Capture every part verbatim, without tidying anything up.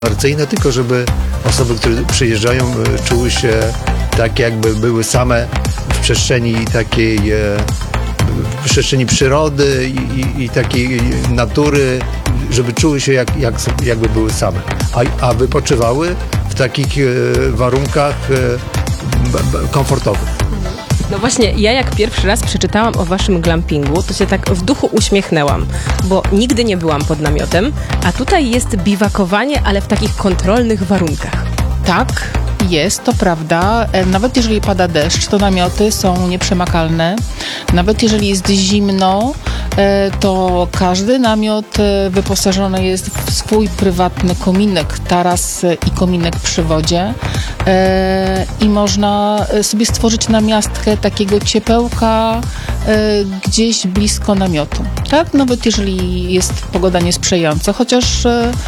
Komercyjne, tylko żeby osoby, które przyjeżdżają, czuły się tak, jakby były same w przestrzeni takiej, w przestrzeni przyrody i, i, i takiej natury, żeby czuły się jak, jak, jakby były same, a, a wypoczywały w takich warunkach komfortowych. No właśnie, ja jak pierwszy raz przeczytałam o waszym glampingu, to się tak w duchu uśmiechnęłam, bo nigdy nie byłam pod namiotem, a tutaj jest biwakowanie, ale w takich kontrolnych warunkach. Tak, jest, to prawda. Nawet jeżeli pada deszcz, to namioty są nieprzemakalne. Nawet jeżeli jest zimno, to każdy namiot wyposażony jest w swój prywatny kominek, taras i kominek przy wodzie. I można sobie stworzyć namiastkę takiego ciepełka gdzieś blisko namiotu. Tak, nawet jeżeli jest pogoda niesprzyjająca, chociaż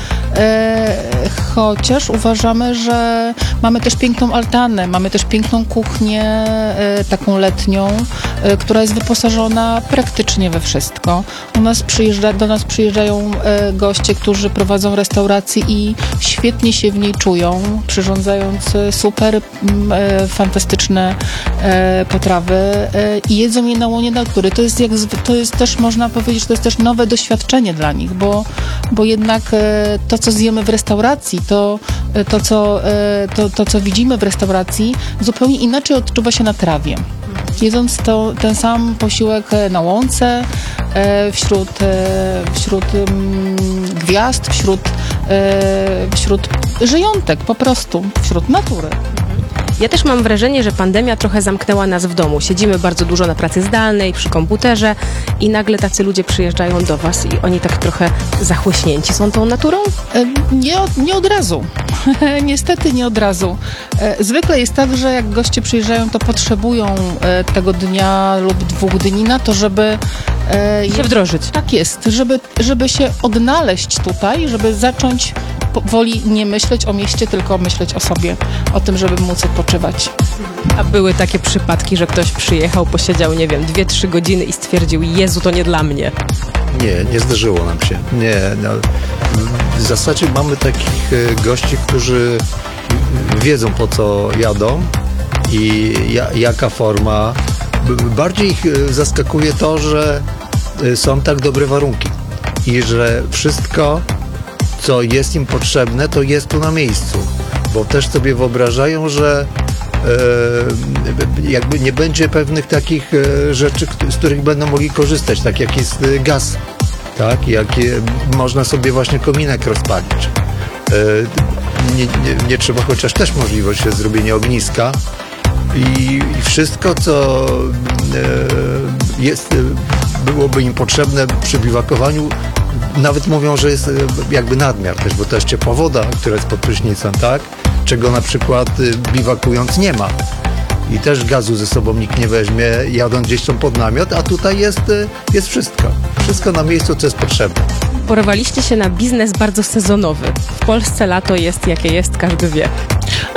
chociaż uważamy, że mamy też piękną altanę, mamy też piękną kuchnię taką letnią, która jest wyposażona praktycznie we wszystko. U nas przyjeżdża, do nas przyjeżdżają goście, którzy prowadzą restaurację i świetnie się w niej czują, przyrządzając super fantastyczne potrawy i jedzą je na łonie natury. To jest, jak, to jest też, można powiedzieć, że to jest też nowe doświadczenie dla nich, bo, bo jednak to, co zjemy w restauracji, to, to, co, to, to, co widzimy w restauracji, zupełnie inaczej odczuwa się na trawie. Jedząc to, ten sam posiłek na łące, wśród, wśród gwiazd, wśród, wśród żyjątek po prostu, wśród natury. Ja też mam wrażenie, że pandemia trochę zamknęła nas w domu. Siedzimy bardzo dużo na pracy zdalnej, przy komputerze i nagle tacy ludzie przyjeżdżają do was i oni tak trochę zachłyśnięci są tą naturą? Nie, nie od razu. Niestety nie od razu. Zwykle jest tak, że jak goście przyjeżdżają, to potrzebują tego dnia lub dwóch dni na to, żeby się wdrożyć. Tak jest, żeby, żeby się odnaleźć tutaj, żeby zacząć powoli nie myśleć o mieście, tylko myśleć o sobie, o tym, żeby móc odpoczywać. A były takie przypadki, że ktoś przyjechał, posiedział, nie wiem, dwie, trzy godziny i stwierdził: Jezu, to nie dla mnie. Nie, nie zdarzyło nam się. Nie, no, w zasadzie mamy takich gości, którzy wiedzą, po co jadą i ja, jaka forma. Bardziej ich zaskakuje to, że są tak dobre warunki i że wszystko, co jest im potrzebne, to jest tu na miejscu, bo też sobie wyobrażają, że e, jakby nie będzie pewnych takich e, rzeczy, z których będą mogli korzystać, tak jak jest gaz, tak, jak można sobie właśnie kominek rozpalić. E, nie, nie, nie trzeba, chociaż też możliwość jest zrobienia ogniska i, i wszystko, co e, jest, byłoby im potrzebne przy biwakowaniu. Nawet mówią, że jest jakby nadmiar też, bo też ciepła woda, która jest pod prysznicem, tak? Czego na przykład biwakując nie ma. I też gazu ze sobą nikt nie weźmie, jadąc gdzieś tam pod namiot, a tutaj jest, jest wszystko. Wszystko na miejscu, co jest potrzebne. Porwaliście się na biznes bardzo sezonowy. W Polsce lato jest jakie jest, każdy wie.